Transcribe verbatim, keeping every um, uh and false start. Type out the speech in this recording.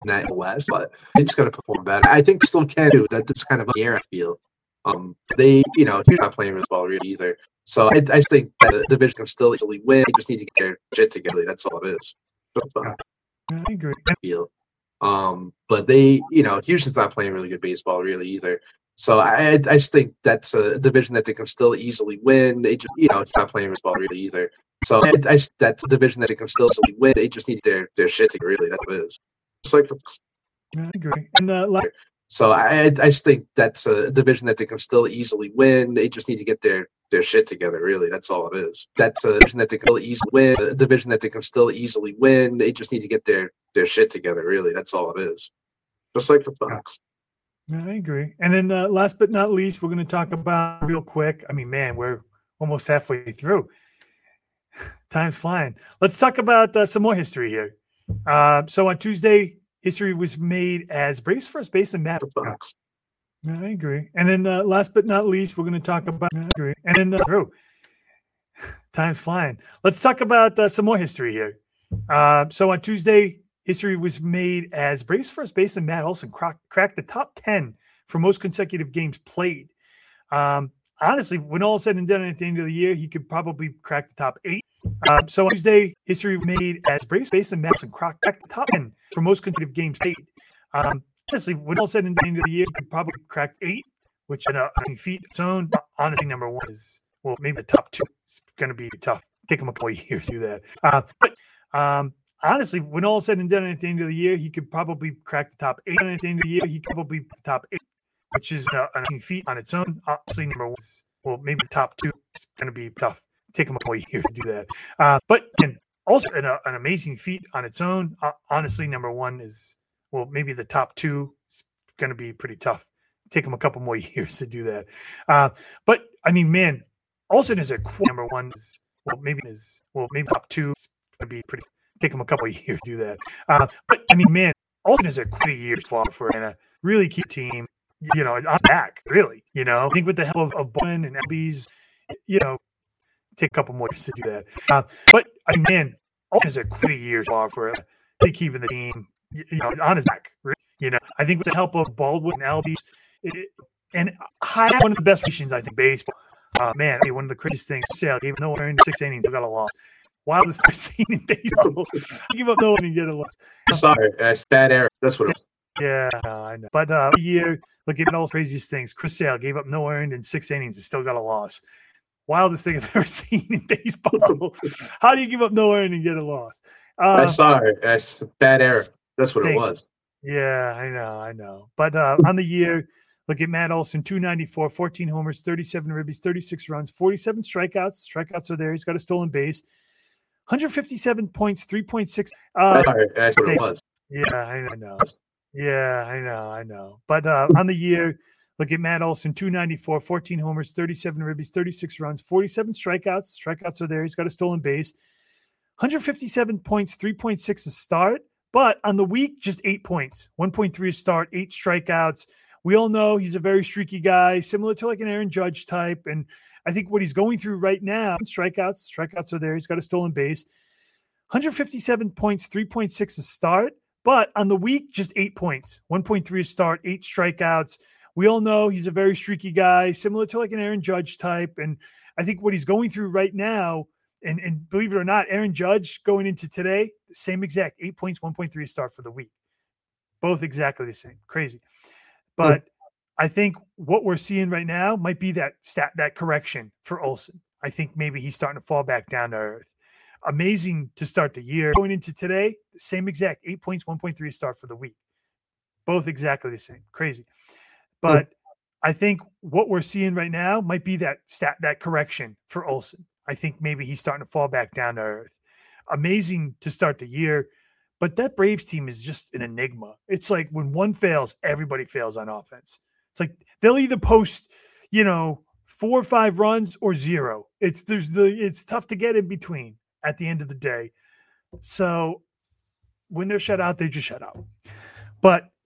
that West, but they just got to perform better. I think they still can do that. That's kind of a year, I feel. Um, they, you know, you're not playing as well really either. So I, I think that the division can still easily win. They just need to get their shit together. That's all it is. I agree. I feel. Um, but they, you know, Houston's not playing really good baseball really either. So I, I just think that's a division that they can still easily win. They just, you know, it's not playing baseball really either. So I, I just, that's a division that they can still easily win. They just need their their shit together. Really, that's what it is. It's like. I agree. And uh, like. So I, I just think that's a division that they can still easily win. They just need to get their, their shit together. Really, that's all it is. That's a division that they can easily win. A division that they can still easily win. They just need to get their, their shit together. Really, that's all it is. Just like the Bucks. I agree. And then uh, last but not least, we're going to talk about real quick. I mean, man, we're almost halfway through. Time's flying. Let's talk about uh, some more history here. Uh, so on Tuesday, history was made as Braves first baseman Matt. Bucks. I agree. And then uh, last but not least, we're going to talk about. I agree. And then uh, through. Time's flying. Let's talk about uh, some more history here. Uh, so on Tuesday, history was made as Braves first baseman Matt Olson crack, cracked the top ten for most consecutive games played. Um, honestly, when all said and done at the end of the year, he could probably crack the top eight. Uh, so on Tuesday, history was made as Braves baseman Matt Olson cracked the top ten for most consecutive games played. Um, honestly, when all said and done at the end of the year, he could probably crack eight, which in a feet its own. Honestly, number one is, well, maybe the top two is going to be tough. Take him a couple of years to do that. Uh, but um, honestly, when all said and done at the end of the year, he could probably crack the top eight. And at the end of the year, he could probably the top eight, which is uh, nineteen feet on its own. Obviously, number one is, well, maybe the top two is going to be tough. Take him a couple of years to do that. Uh, but and also an, uh, an amazing feat on its own. Uh, honestly, number one is, well, maybe the top two is going to be pretty tough. Take him a couple more years to do that. Uh, but I mean, man, Olson is a number one is, well, maybe is, well, maybe top two is going to be pretty. Take him a couple of years to do that. Uh, but I mean, man, Olson is a quite a year for for a really key team. You know, on back really. You know, I think with the help of, of Bowen and Elbies, you know, take a couple more years to do that. Uh, but I mean, man, Olson is a quite a year for for really keeping the team, you know, on his back. Really. You know, I think with the help of Baldwin and Elbies, it, and high one of the best positions I think baseball. Uh, man, one of the craziest things. Sale gave no earned six innings, got a loss. Wildest I've seen in baseball. Give up no one and get a loss. Sorry, that's bad error. That's what it was. Yeah, no, I know. But uh, a year, look at all the craziest things. Chris Sale gave up no earned in six innings and still got a loss. Wildest thing I've ever seen in baseball. How do you give up no earned and get a loss? Uh, I'm sorry, that's bad error. That's what stinks. it was. Yeah, I know, I know. But uh, on the year, look at Matt Olson, two ninety-four, fourteen homers, thirty-seven ribbies, thirty-six runs, forty-seven strikeouts. Strikeouts are there. He's got a stolen base. one hundred fifty-seven points, three point six. Uh, Sorry, that's what it was. Yeah, I know. Yeah, I know, I know. But uh, on the year, look at Matt Olson, two ninety-four, fourteen homers, thirty-seven ribbies, thirty-six runs, forty-seven strikeouts. Strikeouts are there. He's got a stolen base. one hundred fifty-seven points, three point six a start. But on the week, just eight points. one point three a start, eight strikeouts. We all know he's a very streaky guy, similar to like an Aaron Judge type. And I think what he's going through right now, strikeouts, strikeouts are there. He's got a stolen base. one hundred fifty-seven points, three point six a start. But on the week, just eight points. one point three a start, eight strikeouts. We all know he's a very streaky guy, similar to like an Aaron Judge type. And I think what he's going through right now, and, and believe it or not, Aaron Judge going into today, same exact, eight points, one point three a start for the week. Both exactly the same. Crazy. But I think what we're seeing right now might be that stat, that correction for Olson. I think maybe he's starting to fall back down to earth. Amazing to start the year. Going into today, same exact, eight points, one point three a start for the week. Both exactly the same. Crazy. But I think what we're seeing right now might be that stat, that correction for Olson. I think maybe he's starting to fall back down to earth. Amazing to start the year. But that Braves team is just an enigma. It's like when one fails, everybody fails on offense. It's like they'll either post, you know, four or five runs or zero. It's there's the it's tough to get in between at the end of the day. So when they're shut out, they just shut out. But